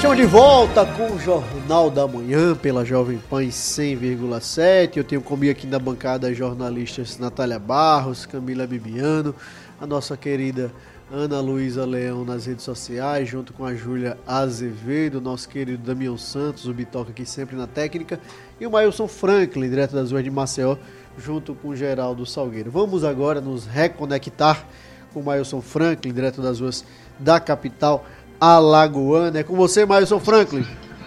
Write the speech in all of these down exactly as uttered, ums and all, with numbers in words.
Estamos de volta com o Jornal da Manhã pela Jovem Pan cem vírgula sete. Eu tenho comigo aqui na bancada as jornalistas Natália Barros, Camila Bibiano, a nossa querida Ana Luísa Leão nas redes sociais, junto com a Júlia Azevedo, nosso querido Damião Santos, o Bitoca aqui sempre na técnica, e o Mailson Franklin, direto das ruas de Maceió, junto com o Geraldo Salgueiro. Vamos agora nos reconectar com o Mailson Franklin, direto das ruas da capital alagoana. É com você, Mailson Franklin.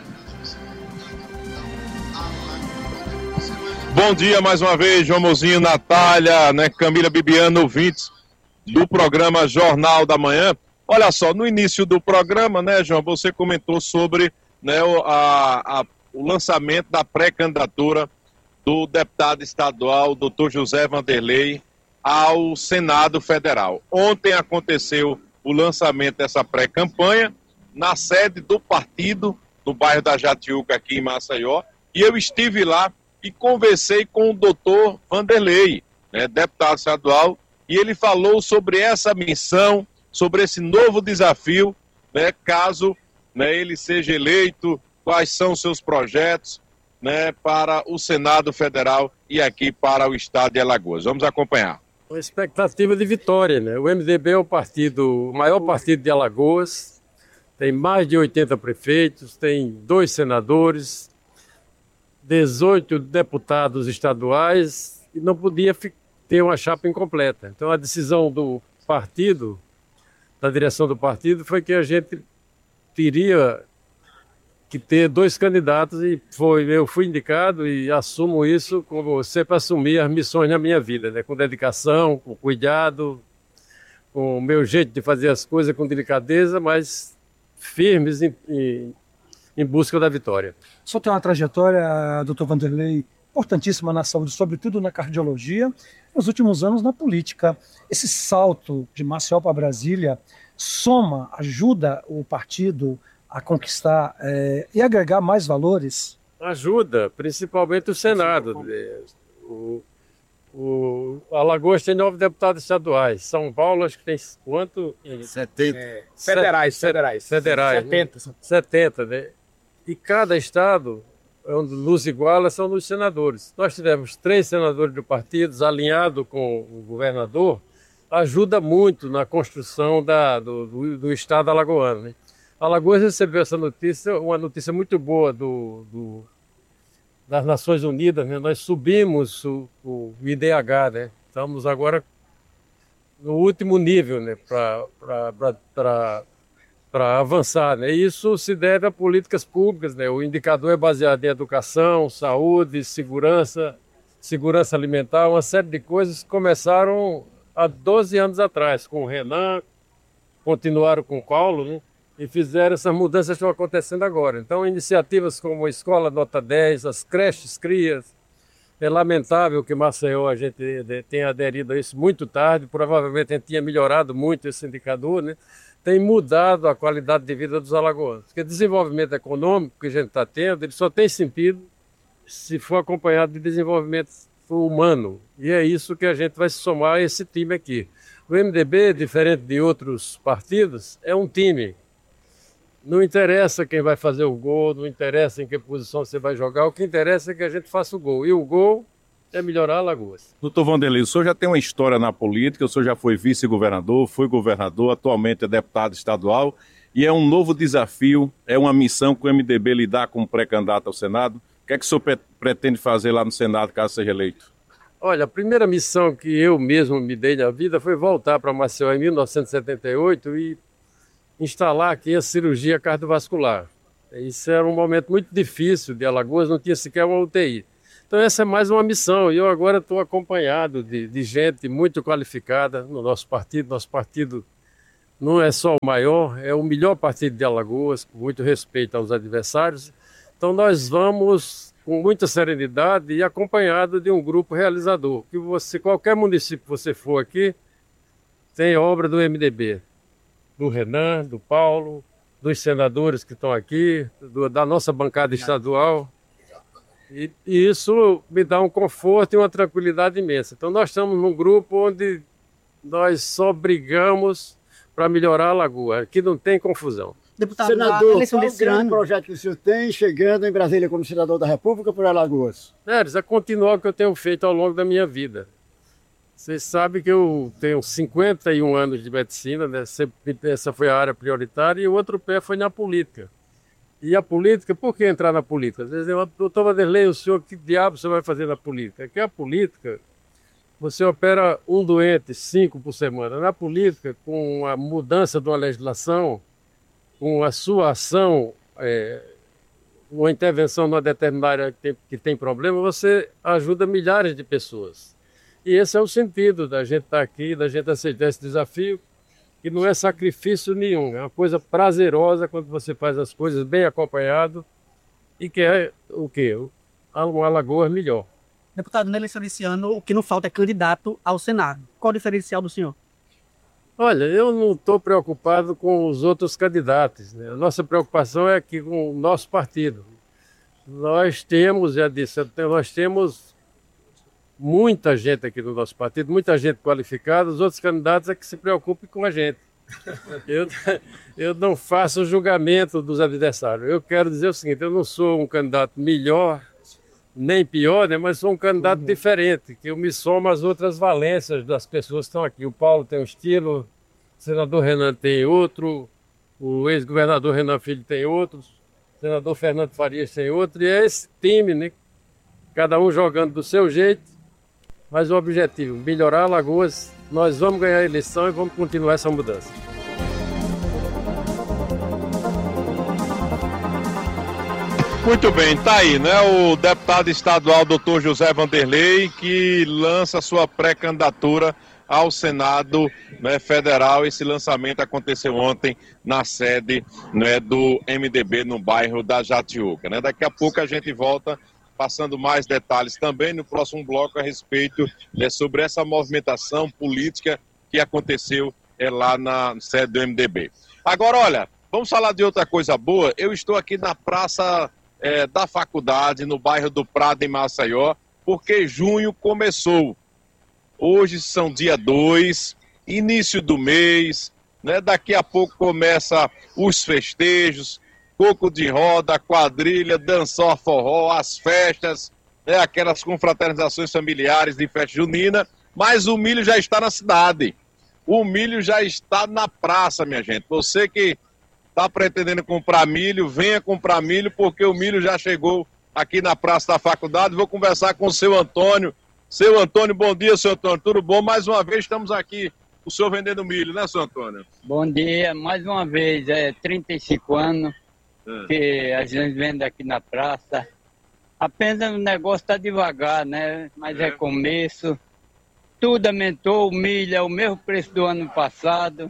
Bom dia mais uma vez, João Mozinho, Natália, né, Camila Bibiano, ouvintes do programa Jornal da Manhã. Olha só, no início do programa, né, João, você comentou sobre, né, o, a, a, o lançamento da pré-candidatura do deputado estadual, doutor José Vanderlei, ao Senado Federal. Ontem aconteceu o lançamento dessa pré-campanha na sede do partido, no bairro da Jatiuca, aqui em Maceió, e eu estive lá e conversei com o doutor Vanderlei, né, deputado estadual, e ele falou sobre essa missão, sobre esse novo desafio, né, caso, né, ele seja eleito, quais são os seus projetos, né, para o Senado Federal e aqui para o estado de Alagoas. Vamos acompanhar. Uma expectativa de vitória, né? O M D B é o partido, o maior partido de Alagoas, tem mais de oitenta prefeitos, tem dois senadores, dezoito deputados estaduais e não podia ter uma chapa incompleta. Então a decisão do partido, da direção do partido, foi que a gente teria que ter dois candidatos e foi, eu fui indicado e assumo isso como sempre assumi as missões na minha vida, né? Com dedicação, com cuidado, com o meu jeito de fazer as coisas com delicadeza, mas firmes em, em, em busca da vitória. O senhor tem uma trajetória, doutor Vanderlei, importantíssima na saúde, sobretudo na cardiologia, nos últimos anos na política. Esse salto de Maceió para Brasília soma, ajuda o partido a conquistar é, e agregar mais valores? Ajuda, principalmente o Senado. O, o Alagoas tem nove deputados estaduais. São Paulo, acho que tem quanto? setenta. É, federais, Set, federais. Federais. setenta. Né? setenta, né? E cada estado, onde nos iguala, são dos senadores. Nós tivemos três senadores do partido, alinhado com o governador, ajuda muito na construção da, do, do, do estado alagoano, né? Alagoas recebeu essa notícia, uma notícia muito boa do, do, das Nações Unidas, né? Nós subimos o, o I D H, né? Estamos agora no último nível, né? Para avançar, né? E isso se deve a políticas públicas, né? O indicador é baseado em educação, saúde, segurança, segurança alimentar, uma série de coisas que começaram há doze anos atrás, com o Renan, continuaram com o Paulo, né? E fizeram essas mudanças que estão acontecendo agora. Então, iniciativas como a Escola Nota dez, as creches crias, é lamentável que Maceió a gente tenha aderido a isso muito tarde, provavelmente a gente tinha melhorado muito esse indicador, né? Tem mudado a qualidade de vida dos alagoanos. Porque o desenvolvimento econômico que a gente está tendo, ele só tem sentido se for acompanhado de desenvolvimento humano. E é isso que a gente vai se somar a esse time aqui. O M D B, diferente de outros partidos, é um time. Não interessa quem vai fazer o gol, não interessa em que posição você vai jogar, o que interessa é que a gente faça o gol. E o gol é melhorar Alagoas. Doutor Vanderlei, o senhor já tem uma história na política, o senhor já foi vice-governador, foi governador, atualmente é deputado estadual, e é um novo desafio, é uma missão que o M D B lhe dá como pré-candidato ao Senado. O que é que o senhor pretende fazer lá no Senado, caso seja eleito? Olha, a primeira missão que eu mesmo me dei na vida foi voltar para Maceió em mil novecentos e setenta e oito e instalar aqui a cirurgia cardiovascular. Isso era um momento muito difícil de Alagoas, não tinha sequer uma U T I. Então essa é mais uma missão e eu agora estou acompanhado de, de gente muito qualificada no nosso partido. Nosso partido não é só o maior, é o melhor partido de Alagoas, com muito respeito aos adversários. Então nós vamos com muita serenidade e acompanhado de um grupo realizador. Que você, qualquer município que você for aqui, tem obra do M D B. Do Renan, do Paulo, dos senadores que estão aqui, do, da nossa bancada estadual. E, e isso me dá um conforto e uma tranquilidade imensa. Então nós estamos num grupo onde nós só brigamos para melhorar a Lagoa, aqui não tem confusão. Deputado, Senador, a eleição qual o desse grande ano... projeto que o senhor tem chegando em Brasília como senador da República por Alagoas? Neres, é continuar o que eu tenho feito ao longo da minha vida. Vocês sabem que eu tenho cinquenta e um anos de medicina, né? Sempre, essa foi a área prioritária, e o outro pé foi na política. E a política, por que entrar na política? Às vezes, eu, doutor Vanderlei, o senhor, que diabo você vai fazer na política? Que a política, você opera um doente, cinco por semana. Na política, com a mudança de uma legislação, com a sua ação, é, uma intervenção numa determinada área que tem, que tem problema, você ajuda milhares de pessoas. E esse é o sentido da gente estar aqui, da gente aceitar esse desafio, que não é sacrifício nenhum, é uma coisa prazerosa quando você faz as coisas bem acompanhado e quer o quê? Uma Alagoas melhor. Deputado, na eleição desse ano, o que não falta é candidato ao Senado. Qual o diferencial do senhor? Olha, eu não estou preocupado com os outros candidatos, né? A nossa preocupação é aqui com o nosso partido. Nós temos, já disse, nós temos muita gente aqui no nosso partido, muita gente qualificada, os outros candidatos é que se preocupem com a gente. Eu, eu não faço julgamento dos adversários. Eu quero dizer o seguinte, eu não sou um candidato melhor, nem pior, né, mas sou um candidato uhum. diferente, que eu me somo às outras valências das pessoas que estão aqui. O Paulo tem um estilo, o senador Renan tem outro, o ex-governador Renan Filho tem outro, o senador Fernando Farias tem outro, e é esse time, né, cada um jogando do seu jeito, mas o objetivo, melhorar Alagoas, nós vamos ganhar a eleição e vamos continuar essa mudança. Muito bem, tá aí, né? O deputado estadual doutor José Vanderlei, que lança sua pré-candidatura ao Senado, né, Federal. Esse lançamento aconteceu ontem na sede, né, do M D B no bairro da Jatiuca, né? Daqui a pouco a gente volta passando mais detalhes também no próximo bloco a respeito, né, sobre essa movimentação política que aconteceu é, lá na sede do M D B. Agora, olha, vamos falar de outra coisa boa. Eu estou aqui na Praça É, da faculdade, no bairro do Prado, em Maceió, porque junho começou. Hoje são dia dois, início do mês, né? Daqui a pouco começa os festejos, coco de roda, quadrilha, dançar forró, as festas, né? Aquelas confraternizações familiares de festa junina, mas o milho já está na cidade. O milho já está na praça, minha gente. Você que está pretendendo comprar milho, venha comprar milho, porque o milho já chegou aqui na Praça da Faculdade. Vou conversar com o seu Antônio. Seu Antônio, bom dia, seu Antônio. Tudo bom? Mais uma vez estamos aqui, o senhor vendendo milho, né, seu Antônio? Bom dia, mais uma vez, é trinta e cinco anos é. que a gente vende aqui na praça. Apenas o negócio está devagar, né? Mas é. é começo. Tudo aumentou, o milho é o mesmo preço do ano passado.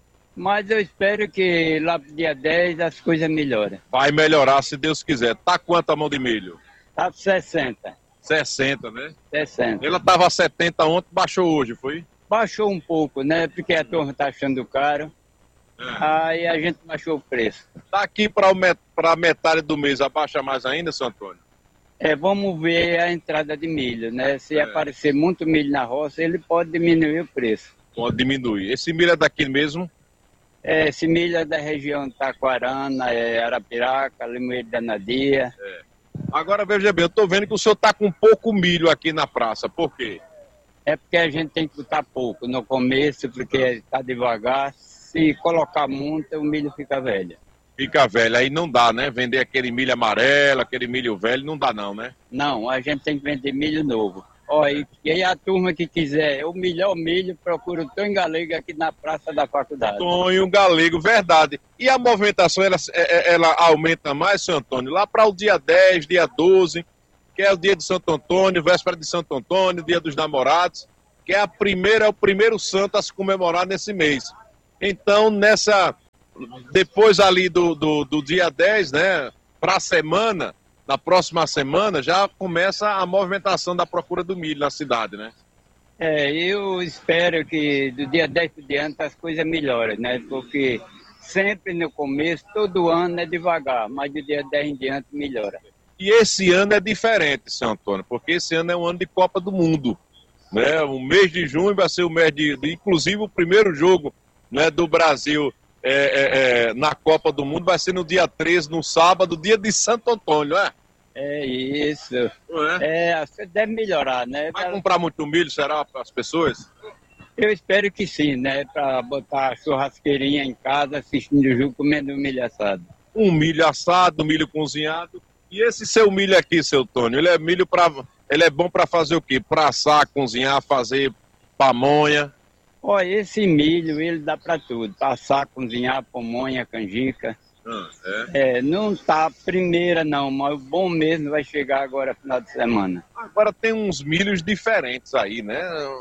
Mas eu espero que lá pro dia dez as coisas melhorem. Vai melhorar, se Deus quiser. Tá quanto a mão de milho? Tá sessenta. sessenta, né? sessenta. Ela tava setenta ontem, baixou hoje, foi? Baixou um pouco, né? Porque a turma tá achando caro. É. Aí a gente baixou o preço. Tá aqui para a metade do mês, abaixa mais ainda, seu Antônio? É, vamos ver a entrada de milho, né? Se é. aparecer muito milho na roça, ele pode diminuir o preço. Pode diminuir. Esse milho é daqui mesmo? É, esse milho é da região de Taquarana, é Arapiraca, Limoeiro da Nadia. É. Agora, veja bem, eu estou vendo que o senhor está com pouco milho aqui na praça. Por quê? É porque a gente tem que botar pouco no começo, porque está devagar. Se colocar muito, o milho fica velho. Fica velho, aí não dá, né? Vender aquele milho amarelo, aquele milho velho, não dá não, né? Não, a gente tem que vender milho novo. Olha, e aí a turma que quiser o melhor milho, procura o Tonho Galego aqui na Praça da Faculdade. Tonho Galego, verdade. E a movimentação, ela, ela aumenta mais, seu Antônio? Lá para o dia dez, dia doze, que é o dia de Santo Antônio, véspera de Santo Antônio, dia dos namorados, que é, a primeira, é o primeiro santo a se comemorar nesse mês. Então, nessa, depois ali do, do, do dia dez, né, para a semana, na próxima semana, já começa a movimentação da procura do milho na cidade, né? É, eu espero que do dia dez por diante as coisas melhorem, né? Porque sempre no começo, todo ano é devagar, mas do dia dez em diante melhora. E esse ano é diferente, seu Antônio, porque esse ano é um ano de Copa do Mundo, né? O mês de junho vai ser o mês de, de inclusive o primeiro jogo né, do Brasil é, é, é, na Copa do Mundo vai ser no dia treze, no sábado, dia de Santo Antônio, é? É isso. É? É, você deve melhorar, né? Vai comprar muito milho, será, para as pessoas? Eu espero que sim, né? Para botar a churrasqueirinha em casa, assistindo o jogo, comendo milho assado. Um milho assado, milho cozinhado. E esse seu milho aqui, seu Tônio, ele é milho para, ele é bom para fazer o quê? Para assar, cozinhar, fazer pamonha. Ó, esse milho, ele dá para tudo. Para assar, cozinhar, pamonha, canjica. Ah, é? É, não tá primeira não, mas o bom mesmo vai chegar agora final de semana. Agora tem uns milhos diferentes aí, né?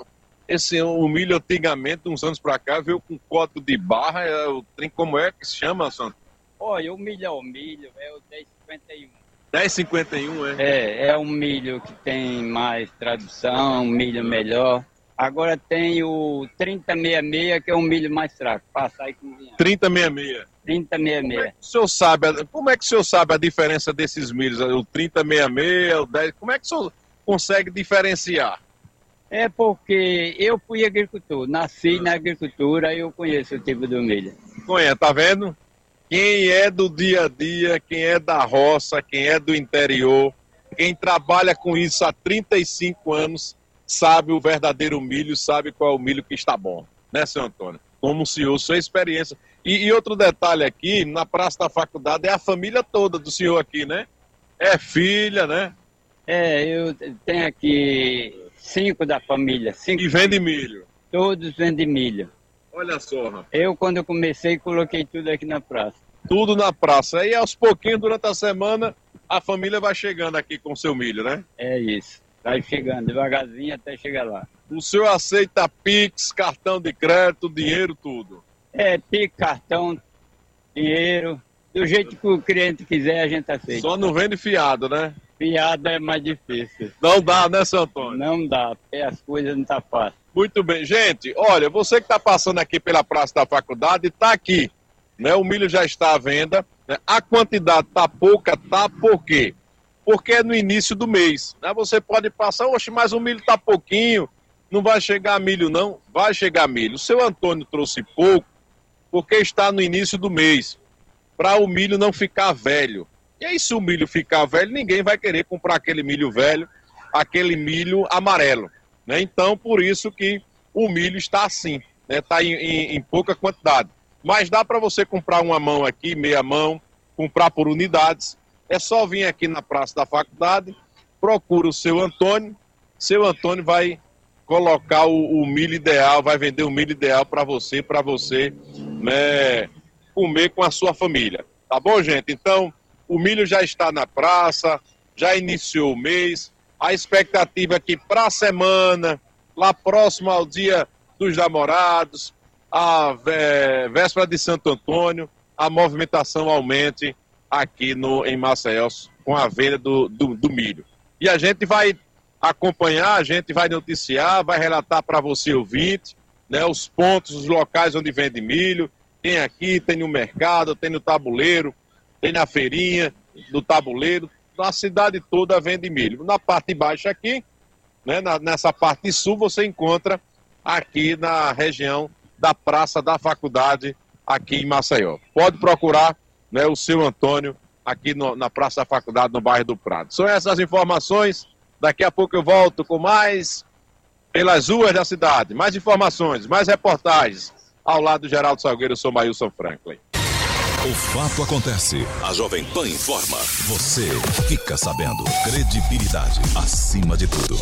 Esse, o milho antigamente, uns anos pra cá, veio com código de barra, é, o trem como é que se chama, Santo? Olha, o milho é o milho, é o dez cinquenta e um. dez cinquenta e um, é? É, é um milho que tem mais tradução, um milho melhor. Agora tem o trinta sessenta e seis, que é um milho mais fraco, passar e cozinhar. trinta sessenta e seis. trinta sessenta e seis. Como é que o senhor sabe, como é que o senhor sabe a diferença desses milhos? O trinta sessenta e seis, o dez, como é que o senhor consegue diferenciar? É porque eu fui agricultor, nasci na agricultura e eu conheço o tipo do milho. Conhece, tá vendo? Quem é do dia a dia, quem é da roça, quem é do interior, quem trabalha com isso há trinta e cinco anos, sabe o verdadeiro milho, sabe qual é o milho que está bom. Né, senhor Antônio? Como o senhor, sua experiência. E, e outro detalhe aqui, na Praça da Faculdade, é a família toda do senhor aqui, né? É filha, né? É, eu tenho aqui cinco da família. Cinco. E vende milho? Todos vendem milho. Olha só, rapaz. Eu, quando eu comecei, coloquei tudo aqui na praça. Tudo na praça. Aí, aos pouquinhos, durante a semana, a família vai chegando aqui com o seu milho, né? É isso. Vai chegando, devagarzinho até chegar lá. O senhor aceita Pix, cartão de crédito, dinheiro, tudo? É, Pix, cartão, dinheiro. Do jeito que o cliente quiser, a gente aceita. Só não vende fiado, né? Fiado é mais difícil. Não dá, né, seu Antônio? Não dá, porque as coisas não tá fácil. Muito bem. Gente, olha, você que está passando aqui pela Praça da Faculdade, está aqui, né? O milho já está à venda, né? A quantidade está pouca, tá por quê? Porque é no início do mês, né? Você pode passar, oxe, mas o milho está pouquinho, não vai chegar milho não? Vai chegar milho. O seu Antônio trouxe pouco, porque está no início do mês, para o milho não ficar velho. E aí, se o milho ficar velho, ninguém vai querer comprar aquele milho velho, aquele milho amarelo, né? Então, por isso que o milho está assim, né? Está em, em, em pouca quantidade. Mas dá para você comprar uma mão aqui, meia mão, comprar por unidades. É só vir aqui na Praça da Faculdade, procura o seu Antônio, seu Antônio vai colocar o, o milho ideal, vai vender o milho ideal para você, para você, né, comer com a sua família. Tá bom, gente? Então, o milho já está na praça, já iniciou o mês. A expectativa é que para a semana, lá próximo ao Dia dos Namorados, a vé, véspera de Santo Antônio, a movimentação aumente aqui no, em Maceió com a venda do, do, do milho. E a gente vai acompanhar, a gente vai noticiar, vai relatar para você, ouvinte, né, os pontos, os locais onde vende milho. Tem aqui, tem no mercado, tem no tabuleiro, tem na feirinha do tabuleiro. Na cidade toda vende milho. Na parte de baixo aqui, né, na, nessa parte sul, você encontra aqui na região da Praça da Faculdade, aqui em Maceió. Pode procurar, né, o seu Antônio aqui no, na Praça da Faculdade, no bairro do Prado. São essas informações. Daqui a pouco eu volto com mais pelas ruas da cidade. Mais informações, mais reportagens. Ao lado do Geraldo Salgueiro, eu sou Maílson Franklin. O fato acontece. A Jovem Pan informa. Você fica sabendo. Credibilidade acima de tudo.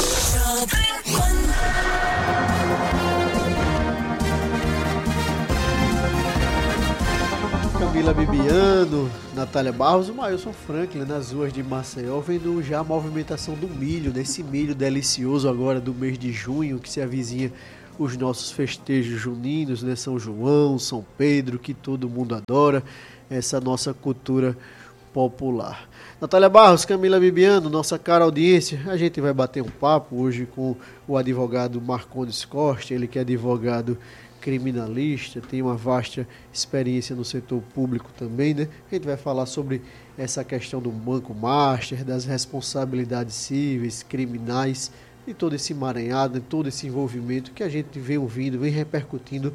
Camila Bibiano, Natália Barros, o Maílson Franklin nas ruas de Maceió, vendo já a movimentação do milho, desse milho delicioso agora do mês de junho, que se avizinha os nossos festejos juninos, né? São João, São Pedro, que todo mundo adora, essa nossa cultura popular. Natália Barros, Camila Bibiano, nossa cara audiência, a gente vai bater um papo hoje com o advogado Marcondes Costa, ele que é advogado criminalista, tem uma vasta experiência no setor público também, né? A gente vai falar sobre essa questão do Banco Master, das responsabilidades cíveis, criminais, e todo esse emaranhado, todo esse envolvimento que a gente vem ouvindo, vem repercutindo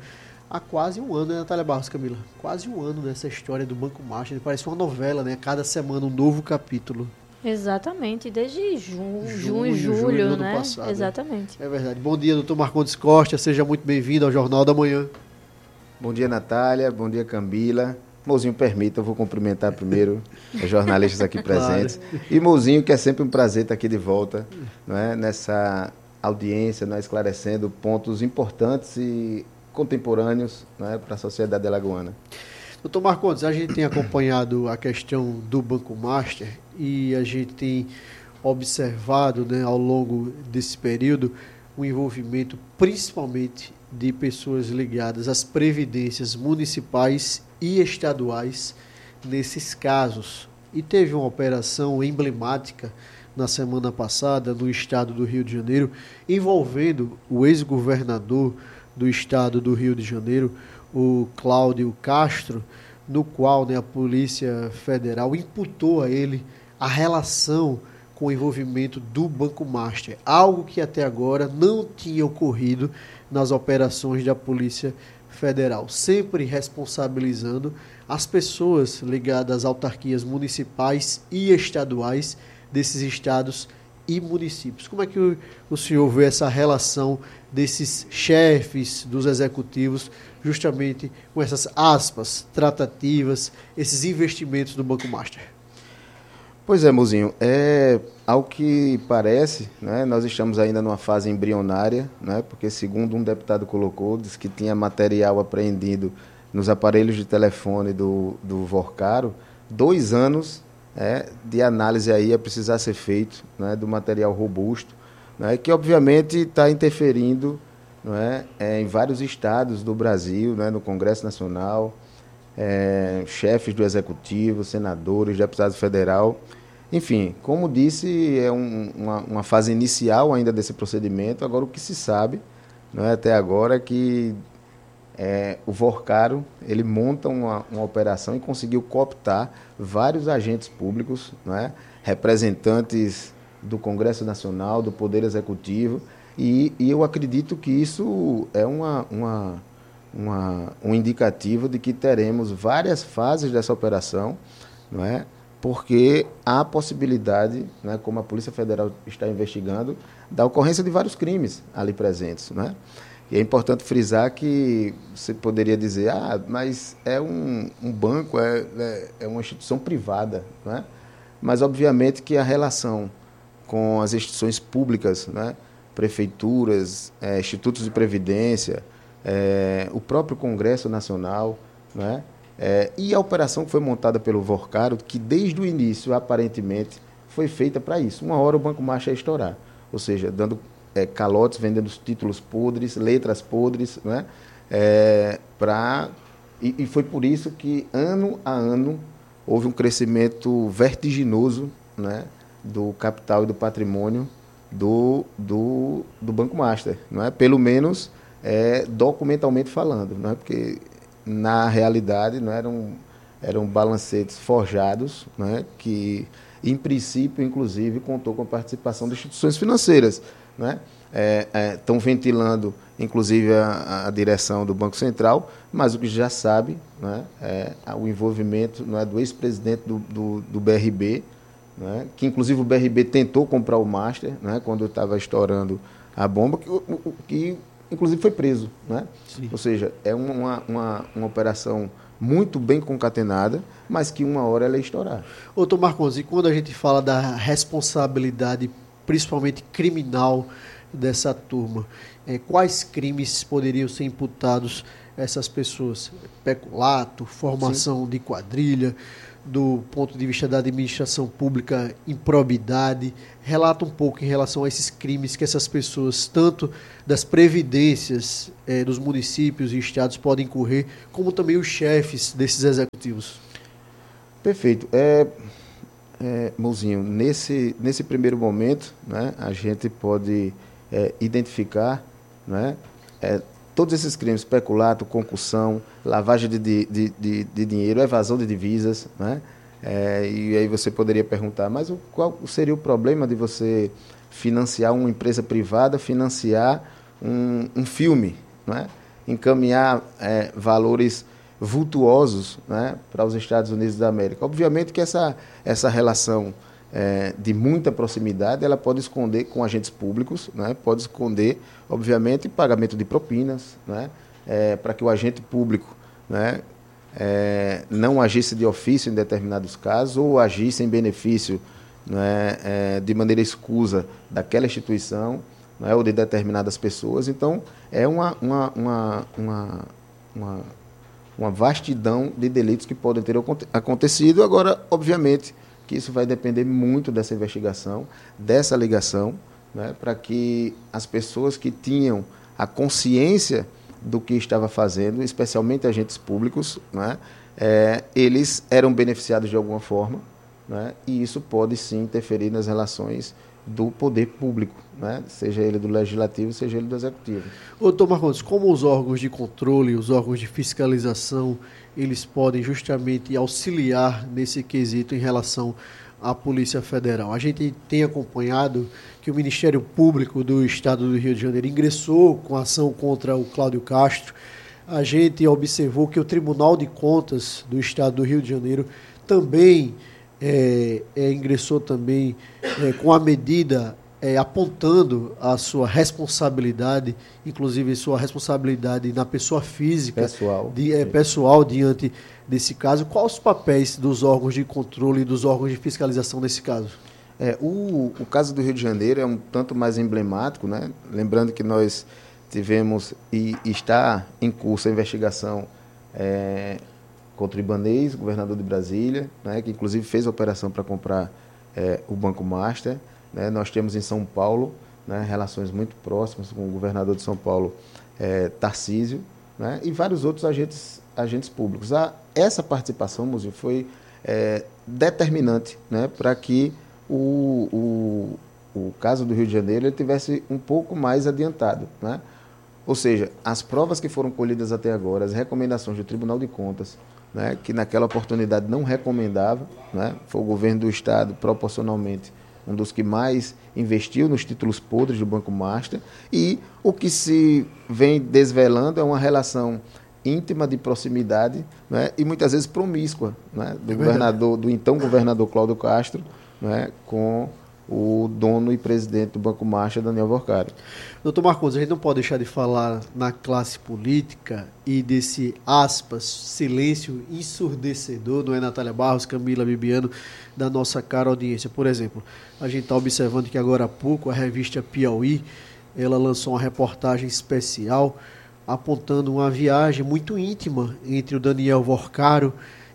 há quase um ano, né, Natália Barros, Camila? Quase um ano nessa história do Banco Master. Parece uma novela, né? Cada semana um novo capítulo. Exatamente, desde junho, Junho, junho julho, julho do ano né? passado, Exatamente. É verdade. Bom dia, doutor Marcondes Costa. Seja muito bem-vindo ao Jornal da Manhã. Bom dia, Natália. Bom dia, Camila. Mozinho, permita, eu vou cumprimentar primeiro os jornalistas aqui presentes. Claro. E Mozinho, que é sempre um prazer estar aqui de volta, não é? Nessa audiência, né? Esclarecendo pontos importantes e contemporâneos, né? Para a sociedade alagoana. Doutor Marcondes, a gente tem acompanhado a questão do Banco Master e a gente tem observado, né, ao longo desse período o envolvimento principalmente de pessoas ligadas às previdências municipais e estaduais nesses casos. E teve uma operação emblemática na semana passada no estado do Rio de Janeiro, envolvendo o ex-governador do estado do Rio de Janeiro, o Cláudio Castro, no qual, né, a Polícia Federal imputou a ele a relação com o envolvimento do Banco Master, algo que até agora não tinha ocorrido nas operações da Polícia Federal, sempre responsabilizando as pessoas ligadas às autarquias municipais e estaduais desses estados e municípios. Como é que o, o senhor vê essa relação desses chefes dos executivos justamente com essas aspas, tratativas, esses investimentos do Banco Master? Pois é, Mozinho, é, ao que parece, né, nós estamos ainda numa fase embrionária, né, porque segundo um deputado colocou, disse que tinha material apreendido nos aparelhos de telefone do, do Vorcaro, dois anos é, de análise aí a precisar ser feito, né, do material robusto, né, que obviamente está interferindo, não é, é, em vários estados do Brasil, né, no Congresso Nacional, é, chefes do Executivo, senadores, deputado federal. Enfim, como disse, é um, uma, uma fase inicial ainda desse procedimento. Agora, o que se sabe, não é, até agora é que é, o Vorcaro ele monta uma, uma operação e conseguiu cooptar vários agentes públicos, não é, representantes do Congresso Nacional, do Poder Executivo, e, e eu acredito que isso é uma, uma, uma, um indicativo de que teremos várias fases dessa operação, não é? Porque há a possibilidade, né, como a Polícia Federal está investigando, da ocorrência de vários crimes ali presentes, né? E é importante frisar que você poderia dizer, ah, mas é um, um banco, é, é, é uma instituição privada, né? Mas obviamente que a relação com as instituições públicas, né, prefeituras, é, institutos de previdência, é, o próprio Congresso Nacional, né, é, e a operação que foi montada pelo Vorcaro, que desde o início, aparentemente, foi feita para isso. Uma hora o Banco Master ia estourar, ou seja, dando é, calotes, vendendo os títulos podres, letras podres, né, é, pra, e, e foi por isso que, ano a ano, houve um crescimento vertiginoso, né, do capital e do patrimônio do, do, do Banco Master, não é? Pelo menos é, documentalmente falando, não é? Porque na realidade não eram, eram balancetes forjados, não é? Que em princípio inclusive contou com a participação de instituições financeiras, não é? É, é, estão ventilando inclusive a, a direção do Banco Central, mas o que já sabe, não é? É, o envolvimento, não é, do ex-presidente do, do, do B R B, né, que inclusive o B R B tentou comprar o Master, né, quando estava estourando a bomba, que, que inclusive foi preso. Né? Ou seja, é uma, uma, uma operação muito bem concatenada, mas que uma hora ela ia estourar. Doutor Marcondes, e quando a gente fala da responsabilidade, principalmente criminal, dessa turma, é, quais crimes poderiam ser imputados a essas pessoas? Peculato, formação Sim. de quadrilha, do ponto de vista da administração pública, improbidade. Relata um pouco em relação a esses crimes que essas pessoas, tanto das previdências eh, dos municípios e estados, podem incorrer, como também os chefes desses executivos. Perfeito. É, é, Mozinho, nesse, nesse primeiro momento, né, a gente pode é, identificar, né, é, todos esses crimes, peculato, concussão, lavagem de, de, de, de dinheiro, evasão de divisas, né? É, e aí você poderia perguntar, mas o, qual seria o problema de você financiar uma empresa privada, financiar um, um filme, né? encaminhar é, valores vultuosos, né, para os Estados Unidos da América. Obviamente que essa, essa relação é, de muita proximidade, ela pode esconder com agentes públicos, né, pode esconder, obviamente, pagamento de propinas, né, é, para que o agente público, né, é, não agisse de ofício em determinados casos ou agisse em benefício, né, é, de maneira escusa daquela instituição, né, ou de determinadas pessoas. Então, é uma, uma, uma, uma, uma uma vastidão de delitos que podem ter acontecido. Agora, obviamente, que isso vai depender muito dessa investigação, dessa ligação, né, para que as pessoas que tinham a consciência do que estava fazendo, especialmente agentes públicos, né, é, eles eram beneficiados de alguma forma, né, e isso pode sim interferir nas relações do poder público, né? Seja ele do legislativo, seja ele do executivo. Doutor Marcondes, como os órgãos de controle, os órgãos de fiscalização, eles podem justamente auxiliar nesse quesito em relação à Polícia Federal? A gente tem acompanhado que o Ministério Público do Estado do Rio de Janeiro ingressou com ação contra o Cláudio Castro. A gente observou que o Tribunal de Contas do Estado do Rio de Janeiro também É, é, ingressou também é, com a medida é, apontando a sua responsabilidade, inclusive sua responsabilidade na pessoa física, pessoal, de, é, pessoal diante desse caso. Quais os papéis dos órgãos de controle e dos órgãos de fiscalização nesse caso? É, o, o caso do Rio de Janeiro é um tanto mais emblemático, né? Lembrando que nós tivemos e está em curso a investigação é, contra o Ibanez, governador de Brasília, né, que inclusive fez a operação para comprar é, o Banco Master. Né. Nós temos em São Paulo, né, relações muito próximas com o governador de São Paulo, é, Tarcísio, né, e vários outros agentes, agentes públicos. A, essa participação, Muzinho, foi é, determinante, né, para que o, o, o caso do Rio de Janeiro ele tivesse um pouco mais adiantado, né? Ou seja, as provas que foram colhidas até agora, as recomendações do Tribunal de Contas, né, que naquela oportunidade não recomendava, né, foi o governo do Estado, proporcionalmente, um dos que mais investiu nos títulos podres do Banco Master, e o que se vem desvelando é uma relação íntima de proximidade, né, e muitas vezes promíscua, né, do, é governador, do então governador Cláudio Castro, né, com o dono e presidente do Banco Master, Daniel Vorcari. Doutor Marcondes, a gente não pode deixar de falar na classe política e desse, aspas, silêncio ensurdecedor, não é, Natália Barros, Camila Bibiano, da nossa cara audiência. Por exemplo, a gente está observando que agora há pouco a revista Piauí, ela lançou uma reportagem especial apontando uma viagem muito íntima entre o Daniel Vorcari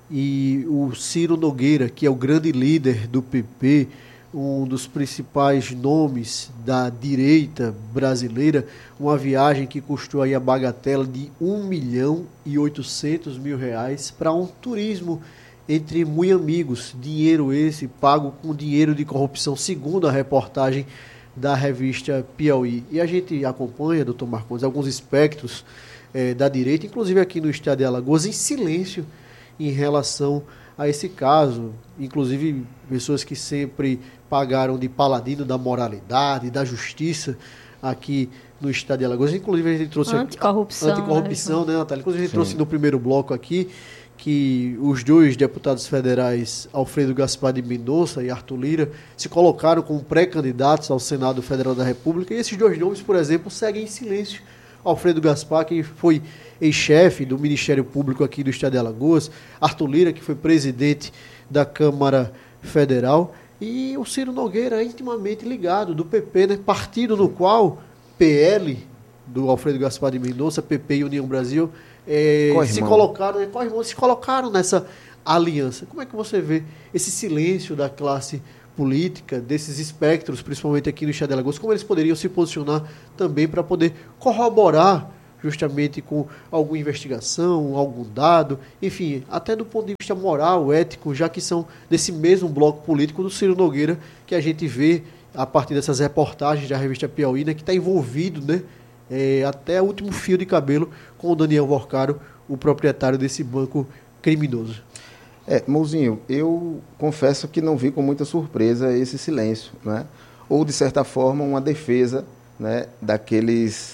e o Ciro Nogueira, que é o grande líder do P P, um dos principais nomes da direita brasileira, uma viagem que custou aí a bagatela de um milhão e oitocentos mil reais para um turismo entre muito amigos, dinheiro esse pago com dinheiro de corrupção, segundo a reportagem da revista Piauí. E a gente acompanha, doutor Marcondes, alguns espectros eh, da direita, inclusive aqui no estado de Alagoas, em silêncio em relação a esse caso, inclusive pessoas que sempre pagaram de paladino da moralidade, da justiça aqui no estado de Alagoas. Inclusive a gente trouxe anticorrupção, anticorrupção, né, Natália? Inclusive a gente Sim. trouxe no primeiro bloco aqui que os dois deputados federais, Alfredo Gaspar de Mendonça e Arthur Lira, se colocaram como pré-candidatos ao Senado Federal da República, e esses dois nomes, por exemplo, seguem em silêncio. Alfredo Gaspar, que foi ex-chefe do Ministério Público aqui do estado de Alagoas, Arthur Lira, que foi presidente da Câmara Federal, e o Ciro Nogueira, intimamente ligado, do P P, né? Partido no qual P L, do Alfredo Gaspar de Mendonça, P P e União Brasil, é, se colocaram, né? Co-irmão, se colocaram nessa aliança. Como é que você vê esse silêncio da classe política, desses espectros, principalmente aqui no estado de Alagoas, como eles poderiam se posicionar também para poder corroborar justamente com alguma investigação, algum dado, enfim, até do ponto de vista moral, ético, já que são desse mesmo bloco político do Ciro Nogueira, que a gente vê a partir dessas reportagens da revista Piauí, né, que está envolvido, né, é, até o último fio de cabelo com o Daniel Vorcari, o proprietário desse banco criminoso. É, Mouzinho, eu confesso que não vi com muita surpresa esse silêncio, né? Ou, de certa forma, uma defesa, né, daqueles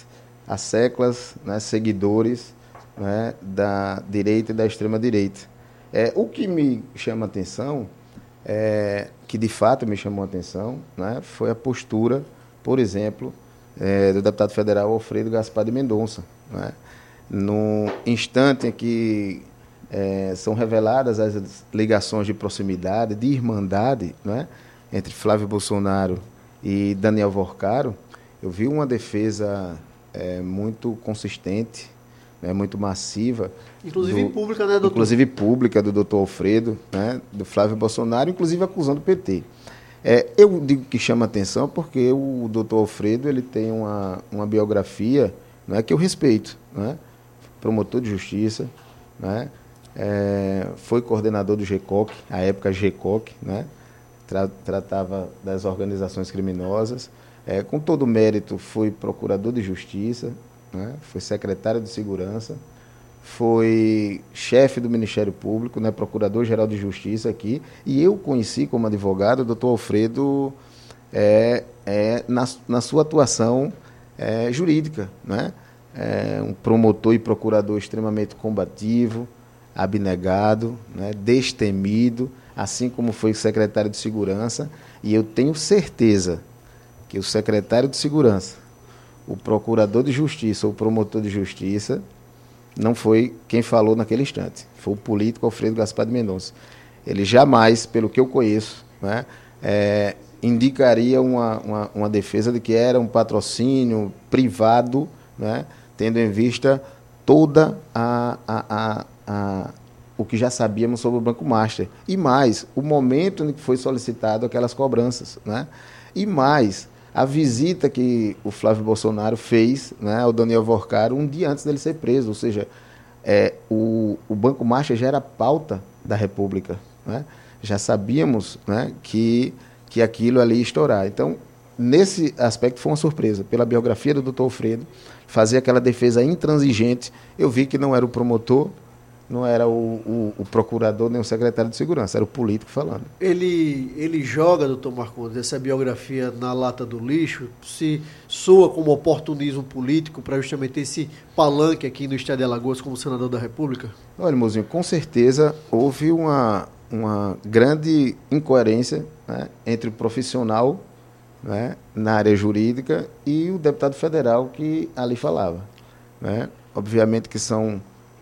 as seclas, né, seguidores, né, da direita e da extrema-direita. É, o que me chama a atenção, é, que de fato me chamou a atenção, né, foi a postura, por exemplo, é, do deputado federal Alfredo Gaspar de Mendonça, né, no instante em que é, são reveladas as ligações de proximidade, de irmandade, né, entre Flávio Bolsonaro e Daniel Vorcaro, eu vi uma defesa é, muito consistente, né, muito massiva. Inclusive do, pública, né, doutor? Inclusive pública do doutor Alfredo, né, do Flávio Bolsonaro, inclusive acusando o P T. É, eu digo que chama atenção porque o doutor Alfredo ele tem uma, uma biografia, né, que eu respeito, né, promotor de justiça, né, é, foi coordenador do G E C O C, à época G E C O C, né, tra, tratava das organizações criminosas, é, com todo o mérito foi procurador de justiça, né, foi secretário de segurança, foi chefe do Ministério Público, né, procurador-geral de justiça aqui, e eu conheci como advogado o doutor Alfredo é, é, na, na sua atuação é, jurídica, né, é, um promotor e procurador extremamente combativo, abnegado, né, destemido, assim como foi secretário de segurança, e eu tenho certeza que o secretário de segurança, o procurador de justiça ou o promotor de justiça não foi quem falou naquele instante, foi o político Alfredo Gaspar de Mendonça. Ele jamais, pelo que eu conheço, né, é, indicaria uma, uma, uma defesa de que era um patrocínio privado, né, tendo em vista toda a, a, a, a, o que já sabíamos sobre o Banco Master. E mais, o momento em que foi solicitado aquelas cobranças, né, e mais, a visita que o Flávio Bolsonaro fez, né, ao Daniel Vorcaro um dia antes dele ser preso, ou seja, é, o, o Banco Master já era pauta da República, né? Já sabíamos, né, que, que aquilo ali ia estourar. Então, nesse aspecto foi uma surpresa, pela biografia do doutor Alfredo, fazer aquela defesa intransigente, eu vi que não era o promotor, não era o, o, o procurador nem o secretário de segurança, era o político falando. Ele, ele joga, doutor Marcondes, essa biografia na lata do lixo, se soa como oportunismo político para justamente esse palanque aqui no estado de Alagoas como senador da República? Olha, mozinho, com certeza houve uma, uma grande incoerência, né, entre o profissional, né, na área jurídica e o deputado federal que ali falava, né? Obviamente que são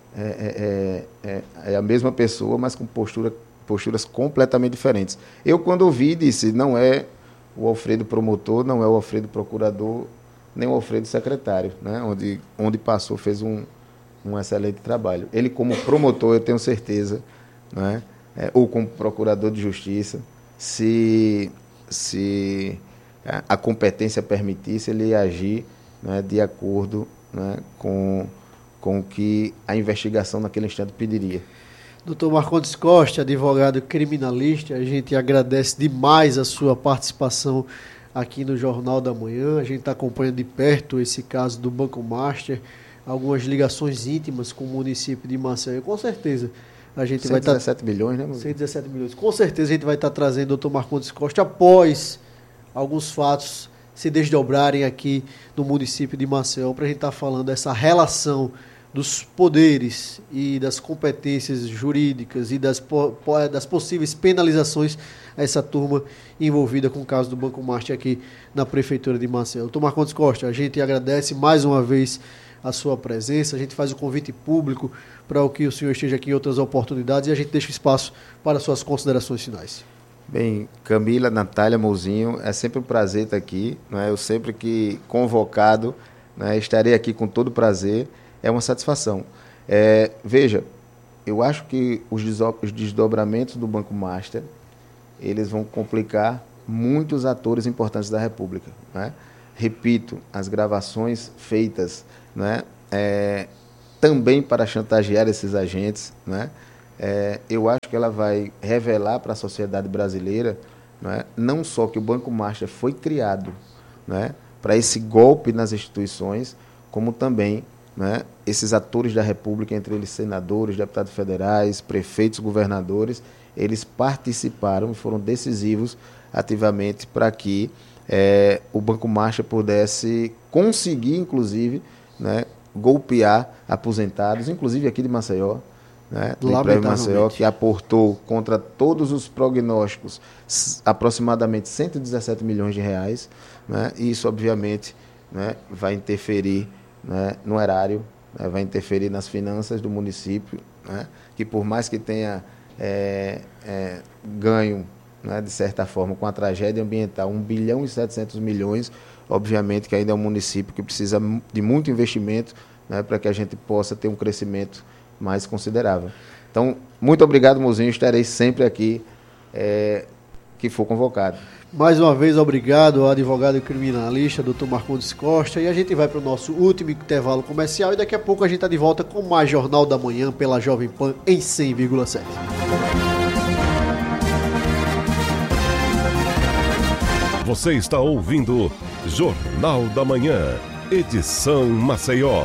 É, é, é, é a mesma pessoa, mas com postura, posturas completamente diferentes. Eu, quando ouvi, disse, não é o Alfredo promotor, não é o Alfredo procurador, nem o Alfredo secretário, né? onde, onde passou, fez um, um excelente trabalho. Ele, como promotor, eu tenho certeza, né? é, ou como procurador de justiça, se, se a competência permitisse, ele ia agir, né, de acordo, né, com... com o que a investigação naquele instante pediria. doutor Marcondes Costa, advogado criminalista, a gente agradece demais a sua participação aqui no Jornal da Manhã. A gente está acompanhando de perto esse caso do Banco Master, algumas ligações íntimas com o município de Maceió. Com certeza a gente vai estar... cento e dezessete milhões, né? cento e dezessete milhões. Com certeza a gente vai estar trazendo o doutor Marcondes Costa após alguns fatos se desdobrarem aqui no município de Maceió, para a gente estar falando dessa relação dos poderes e das competências jurídicas e das, das possíveis penalizações a essa turma envolvida com o caso do Banco Master aqui na Prefeitura de Maceió. doutor Marcondes Costa, a gente agradece mais uma vez a sua presença, a gente faz o convite público para o que o senhor esteja aqui em outras oportunidades e a gente deixa espaço para suas considerações finais. Bem, Camila, Natália, Mozinho, é sempre um prazer estar aqui, né? Eu sempre que convocado, né, estarei aqui com todo prazer. É uma satisfação. É, veja, eu acho que os desdobramentos do Banco Master, eles vão complicar muitos atores importantes da República, né? Repito, as gravações feitas, né, é, também para chantagear esses agentes, né? É, eu acho que ela vai revelar para a sociedade brasileira, né, não só que o Banco Master foi criado, né, para esse golpe nas instituições, como também, né, esses atores da República, entre eles senadores, deputados federais, prefeitos, governadores, eles participaram e foram decisivos ativamente para que é, o Banco Master pudesse conseguir, inclusive, né, golpear aposentados, inclusive aqui de Maceió, né, do Emprévio Maceió, que aportou contra todos os prognósticos aproximadamente cento e dezessete milhões de reais, né, e isso obviamente, né, vai interferir, né, no erário, né, vai interferir nas finanças do município, né, que por mais que tenha é, é, ganho, né, de certa forma com a tragédia ambiental um bilhão e setecentos milhões, obviamente que ainda é um município que precisa de muito investimento, né, para que a gente possa ter um crescimento mais considerável. Então, muito obrigado, Mozinho, estarei sempre aqui é, que for convocado. Mais uma vez, obrigado ao advogado e criminalista, doutor Marcondes Costa, e a gente vai para o nosso último intervalo comercial e daqui a pouco a gente está de volta com mais Jornal da Manhã pela Jovem Pan em cem vírgula sete. Você está ouvindo Jornal da Manhã, edição Maceió.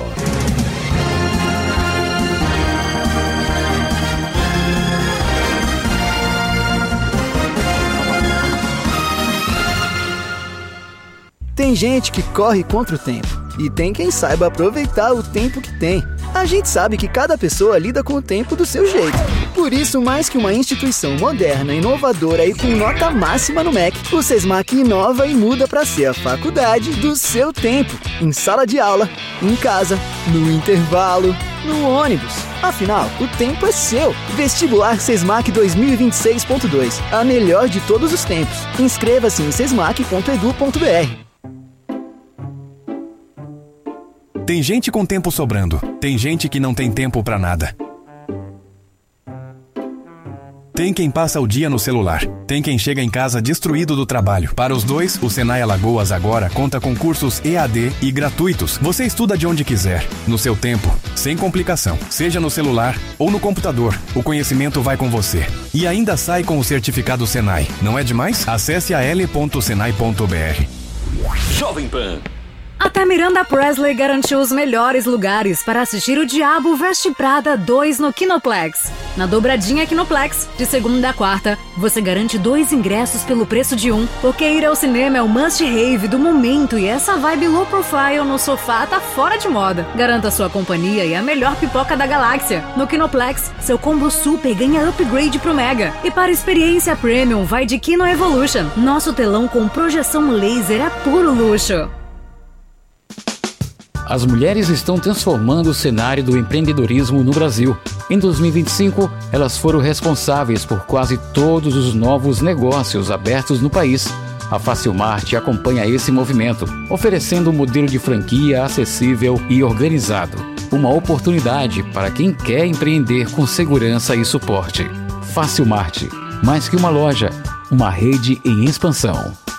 Tem gente que corre contra o tempo e tem quem saiba aproveitar o tempo que tem. A gente sabe que cada pessoa lida com o tempo do seu jeito. Por isso, mais que uma instituição moderna, inovadora e com nota máxima no M E C, o SESMAC inova e muda para ser a faculdade do seu tempo. Em sala de aula, em casa, no intervalo, no ônibus. Afinal, o tempo é seu. Vestibular SESMAC dois mil e vinte e seis ponto dois. A melhor de todos os tempos. Inscreva-se em sesmac ponto edu ponto br. Tem gente com tempo sobrando. Tem gente que não tem tempo pra nada. Tem quem passa o dia no celular. Tem quem chega em casa destruído do trabalho. Para os dois, o Senai Alagoas agora conta com cursos E A D e gratuitos. Você estuda de onde quiser, no seu tempo, sem complicação. Seja no celular ou no computador, o conhecimento vai com você. E ainda sai com o certificado Senai. Não é demais? Acesse a l ponto senai ponto br. Jovem Pan. Até Miranda Presley garantiu os melhores lugares para assistir O Diabo Veste Prada dois no Kinoplex. Na dobradinha Kinoplex, de segunda a quarta, você garante dois ingressos pelo preço de um, porque ir ao cinema é o must-have do momento e essa vibe low profile no sofá tá fora de moda. Garanta sua companhia e a melhor pipoca da galáxia. No Kinoplex, seu combo super ganha upgrade pro Mega. E para experiência premium, vai de Kino Evolution. Nosso telão com projeção laser é puro luxo. As mulheres estão transformando o cenário do empreendedorismo no Brasil. Em dois mil e vinte e cinco, elas foram responsáveis por quase todos os novos negócios abertos no país. A Facilmart acompanha esse movimento, oferecendo um modelo de franquia acessível e organizado. Uma oportunidade para quem quer empreender com segurança e suporte. Facilmart, mais que uma loja, uma rede em expansão.